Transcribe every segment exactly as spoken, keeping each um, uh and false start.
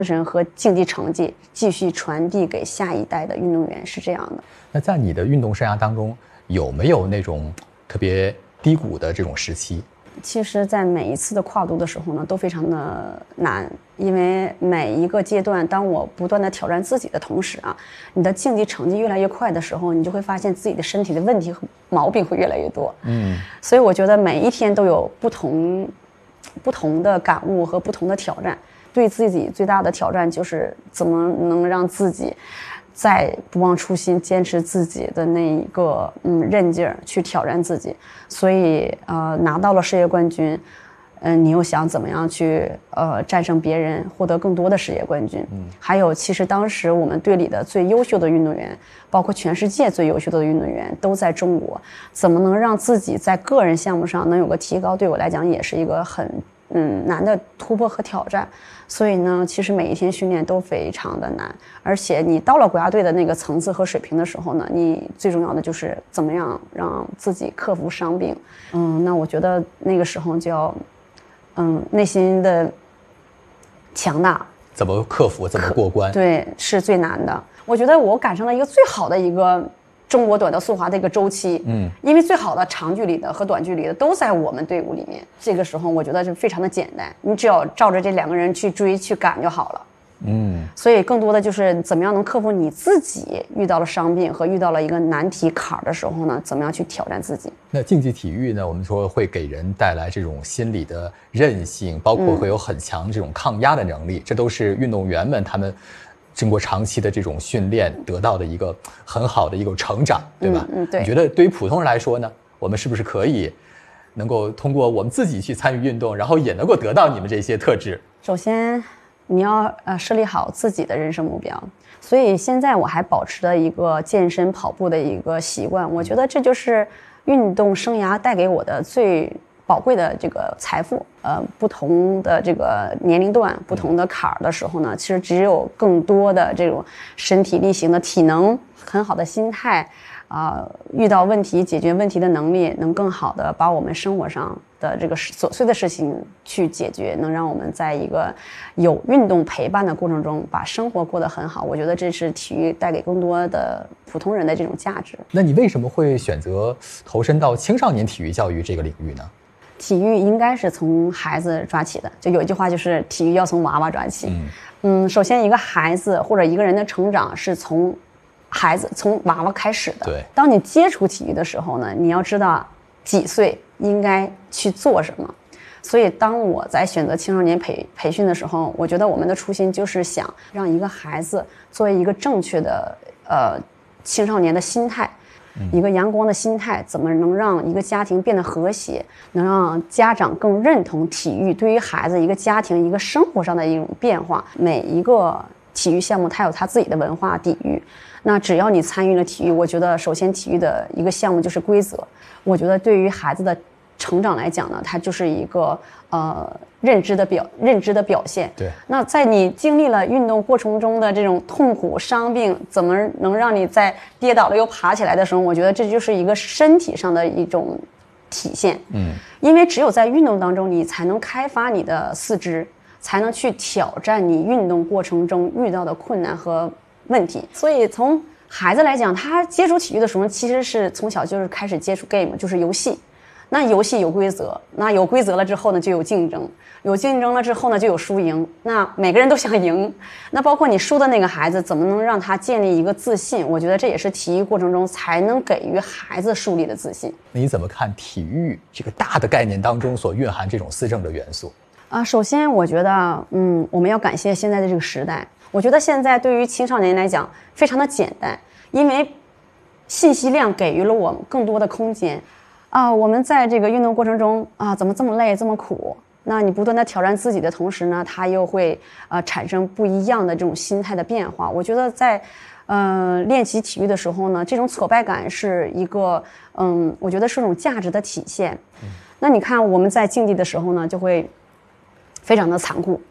神和竞技成绩继续传递给下一代的运动员，是这样的。 那在你的运动生涯当中，有没有那种特别低谷的这种时期？ 其实在每一次的跨度的时候呢，都非常的难，因为每一个阶段当我不断的挑战自己的同时啊，你的竞技成绩越来越快的时候，你就会发现自己的身体的问题和毛病会越来越多。嗯，所以我觉得每一天都有不同不同的感悟和不同的挑战。对自己最大的挑战就是怎么能让自己在不忘初心，坚持自己的那一个嗯韧劲儿去挑战自己。所以呃拿到了世界冠军，嗯、呃，你又想怎么样去呃战胜别人，获得更多的世界冠军？嗯，还有其实当时我们队里的最优秀的运动员，包括全世界最优秀的运动员都在中国，怎么能让自己在个人项目上能有个提高，对我来讲也是一个很嗯难的突破和挑战。所以呢，其实每一天训练都非常的难，而且你到了国家队的那个层次和水平的时候呢，你最重要的就是怎么样让自己克服伤病。嗯，那我觉得那个时候就要，嗯，内心的强大， 怎么克服，怎么过关？ 对，是最难的。我觉得我赶上了一个最好的一个中国短道速滑的一个周期，嗯，因为最好的长距离的和短距离的都在我们队伍里面。这个时候我觉得是非常的简单，你只要照着这两个人去追去赶就好了。嗯，所以更多的就是怎么样能克服你自己遇到了伤病和遇到了一个难题坎儿的时候呢，怎么样去挑战自己。 那竞技体育呢，我们说会给人带来这种心理的韧性，包括会有很强这种抗压的能力，嗯，这都是运动员们他们经过长期的这种训练得到的一个很好的一个成长，对吧？ 嗯，嗯对。 你觉得对于普通人来说呢，我们是不是可以能够通过我们自己去参与运动，然后也能够得到你们这些特质？ 首先你要呃设立好自己的人生目标，所以现在我还保持了一个健身跑步的一个习惯，我觉得这就是运动生涯带给我的最宝贵的这个财富。呃，不同的这个年龄段、不同的坎儿的时候呢，其实只有更多的这种身体力行的体能、很好的心态啊、呃，遇到问题解决问题的能力，能更好的把我们生活上的这个琐碎的事情去解决，能让我们在一个有运动陪伴的过程中把生活过得很好。我觉得这是体育带给更多的普通人的这种价值。 那你为什么会选择投身到青少年体育教育这个领域呢？ 体育应该是从孩子抓起的，就有一句话就是体育要从娃娃抓起。嗯, 嗯首先一个孩子或者一个人的成长是从孩子从娃娃开始的。 对， 当你接触体育的时候呢，你要知道几岁应该去做什么。所以当我在选择青少年培培训的时候，我觉得我们的初心就是想让一个孩子作为一个正确的呃青少年的心态，一个阳光的心态，怎么能让一个家庭变得和谐，能让家长更认同体育对于孩子一个家庭一个生活上的一种变化。每一个体育项目它有它自己的文化底蕴，那只要你参与了体育，我觉得首先体育的一个项目就是规则，我觉得对于孩子的成长来讲呢，它就是一个呃认知的表认知的表现。 对， 那在你经历了运动过程中的这种痛苦伤病，怎么能让你在跌倒了又爬起来的时候，我觉得这就是一个身体上的一种体现。嗯，因为只有在运动当中，你才能开发你的四肢，才能去挑战你运动过程中遇到的困难和问题。所以从孩子来讲，他接触体育的时候，其实是从小就是开始接触 game， 就是游戏。那游戏有规则，那有规则了之后呢，就有竞争，有竞争了之后呢，就有输赢。那每个人都想赢，那包括你输的那个孩子，怎么能让他建立一个自信？我觉得这也是体育过程中才能给予孩子树立的自信。 那你怎么看体育这个大的概念当中所蕴含这种思政的元素？ 啊，首先我觉得，嗯，我们要感谢现在的这个时代。我觉得现在对于青少年来讲，非常的简单，因为信息量给予了我们更多的空间。啊，我们在这个运动过程中啊，怎么这么累这么苦？那你不断的挑战自己的同时呢，它又会呃产生不一样的这种心态的变化。我觉得在呃练习体育的时候呢，这种挫败感是一个嗯，我觉得是一种价值的体现。嗯、那你看我们在竞技的时候呢，就会非常的残酷。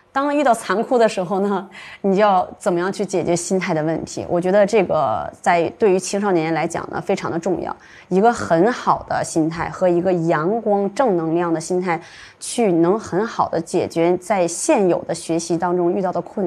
当遇到残酷的时候呢，你就要怎么样去解决心态的问题？我觉得这个在对于青少年来讲呢，非常的重要。一个很好的心态和一个阳光正能量的心态，去能很好的解决在现有的学习当中遇到的困难。